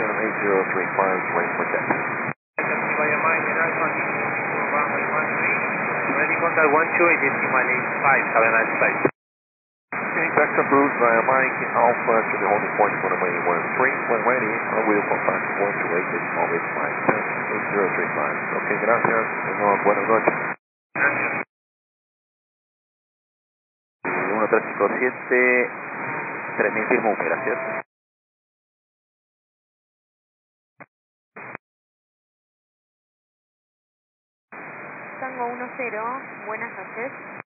8035, waiting for taxi. Ready contact 12, decimal 85, have a nice flight. Okay, taxi approved via Mike Alpha to the holding point for the runway 13. When ready, I will contact 128 decimal 85, 8035. Okay, gracias. Buenas noches. 1357, 3000 firmo, gracias. Tango 10, buenas noches.